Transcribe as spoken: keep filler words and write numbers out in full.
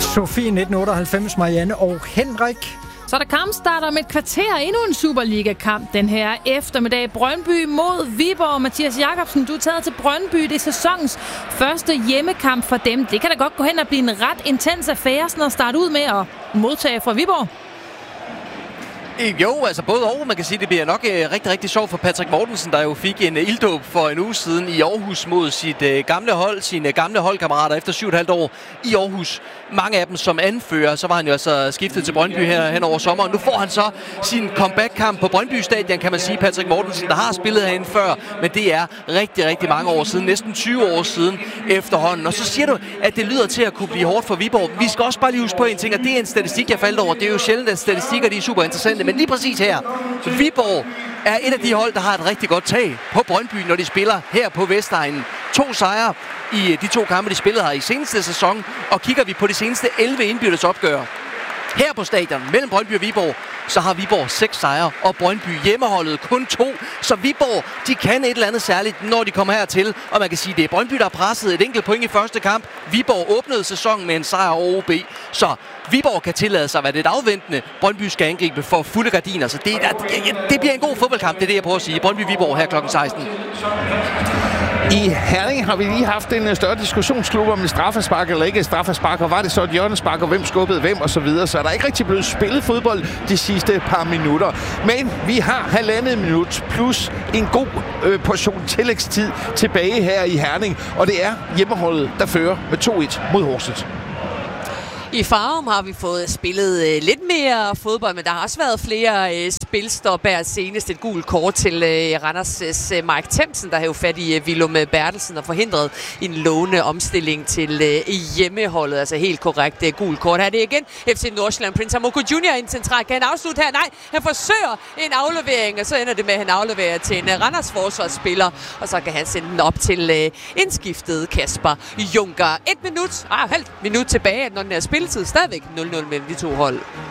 Sofie nitten otteoghalvfems, Marianne og Henrik. Så er der kampstart om et kvarter, endnu en Superliga-kamp den her eftermiddag. Brøndby mod Viborg. Mathias Jakobsen, du er taget til Brøndby. Det er sæsonens første hjemmekamp for dem. Det kan da godt gå hen og blive en ret intens affære, sådan at starte ud med at modtage fra Viborg. Jo, altså både og. Man kan sige, det bliver nok øh, rigtig, rigtig sjovt for Patrick Mortensen, der jo fik en øh, ilddåb for en uge siden i Aarhus mod sit øh, gamle hold, sine gamle holdkammerater efter syv og et halvt år i Aarhus. Mange af dem som anfører, så var han jo altså skiftet til Brøndby her hen over sommeren. Nu får han så sin comeback-kamp på Brøndby Stadion, kan man sige. Patrick Mortensen, der har spillet herinde før, men det er rigtig, rigtig mange år siden. Næsten tyve år siden efterhånden. Og så siger du, at det lyder til at kunne blive hårdt for Viborg. Vi skal også bare lige huske på en ting, og det er en statistik, jeg faldt over. Det er jo sjældent, at statistikker de er super interessante, men lige præcis her. Viborg er et af de hold, der har et rigtig godt tag på Brøndby, når de spiller her på Vestegnen. To sejre i de to kampe, de spillede her i seneste sæson, og kigger vi på de seneste elleve indbyrdes opgør her på stadion mellem Brøndby og Viborg, så har Viborg seks sejre, og Brøndby hjemmeholdet kun to. Så Viborg, de kan et eller andet særligt, når de kommer hertil. Og man kan sige, det er Brøndby, der har presset et enkelt point i første kamp. Viborg åbnede sæsonen med en sejr over O B. Så Viborg kan tillade sig at være lidt afventende. Brøndby skal angribe for fulde gardiner. Så det, det, det bliver en god fodboldkamp, det er det, jeg prøver at sige. Brøndby-Viborg her klokken seksten. I Herning har vi lige haft en større diskussionsklub om et straffespark eller ikke et straffespark, og var det så et hjørnespark, og hvem skubbede hvem og så videre. Så er der ikke rigtig blevet spillet fodbold de sidste par minutter. Men vi har halvandet minut plus en god øh, portion tillægstid tilbage her i Herning, og det er hjemmeholdet, der fører med to et mod Horsens. I Farum har vi fået spillet øh, lidt mere fodbold, men der har også været flere øh, spilstop her. Senest et gult kort til øh, Randers' øh, Mike Themsen, der har jo fat i øh, Willum Bertelsen og forhindret en lovende omstilling til øh, hjemmeholdet. Altså helt korrekt øh, gult kort. Her er det igen F C Nordsjælland. Prince Amoko junior i en central. Kan han afslutte her? Nej, han forsøger en aflevering, og så ender det med, at han afleverer til en øh, Randers forsvarsspiller, og så kan han sende den op til øh, indskiftet Kasper Junker. Et minut, ah, halvt minut tilbage, når den er spilletid stadigvæk nul nul mellem de to hold.